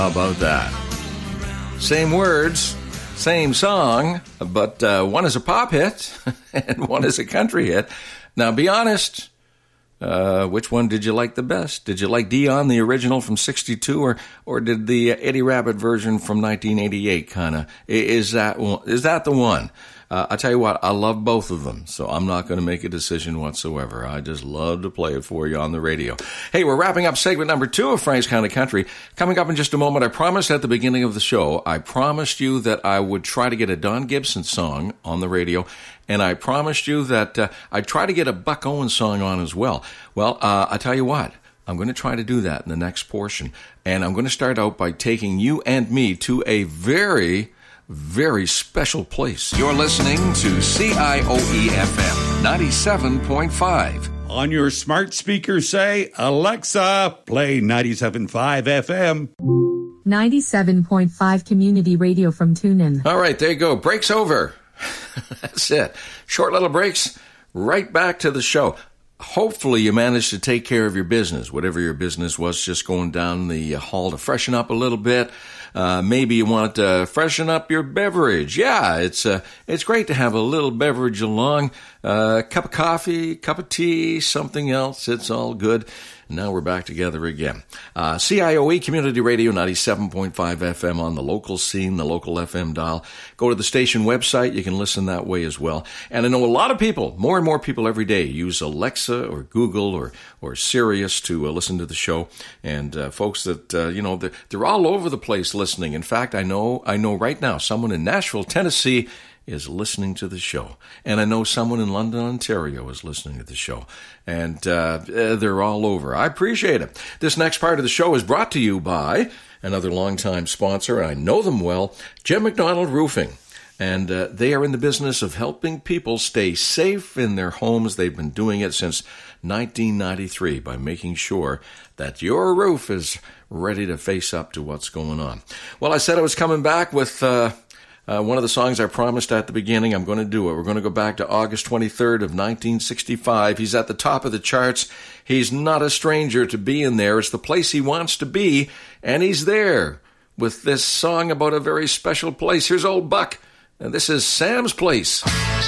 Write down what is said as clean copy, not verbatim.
How about that? Same words, same song, but one is a pop hit and one is a country hit. Now, be honest, which one did you like the best? Did you like Dion, the original from 62, or did the Eddie Rabbitt version from 1988 kind of? Is that the one? I tell you what, I love both of them, so I'm not going to make a decision whatsoever. I just love to play it for you on the radio. Hey, we're wrapping up segment number 2 of Frank's Kind of Country. Coming up in just a moment, I promised at the beginning of the show, I promised you that I would try to get a Don Gibson song on the radio, and I promised you that I'd try to get a Buck Owens song on as well. Well, I tell you what, I'm going to try to do that in the next portion, and I'm going to start out by taking you and me to a very special place. You're listening to CIOE-FM 97.5. On your smart speaker, say, Alexa, play 97.5 FM. 97.5 Community Radio from TuneIn. All right, there you go. Break's over. That's it. Short little breaks. Right back to the show. Hopefully you managed to take care of your business, whatever your business was, just going down the hall to freshen up a little bit. Maybe you want to freshen up your beverage. Yeah, it's great to have a little beverage along. Cup of coffee, cup of tea, something else. It's all good. Now we're back together again. CIOE Community Radio 97.5 FM on the local scene, the local FM dial. Go to the station website. You can listen that way as well. And I know a lot of people, more and more people every day, use Alexa or Google or Sirius to listen to the show. And folks that, they're all over the place listening. In fact, I know right now someone in Nashville, Tennessee is listening to the show. And I know someone in London, Ontario is listening to the show. And they're all over. I appreciate it. This next part of the show is brought to you by another longtime sponsor. I know them well, Jim McDonald Roofing. And they are in the business of helping people stay safe in their homes. They've been doing it since 1993 by making sure that your roof is ready to face up to what's going on. Well, I said I was coming back with one of the songs I promised at the beginning. I'm going to do it. We're going to go back to August 23rd of 1965. He's at the top of the charts. He's not a stranger to being there. It's the place he wants to be, and he's there with this song about a very special place. Here's Old Buck, and this is Sam's Place.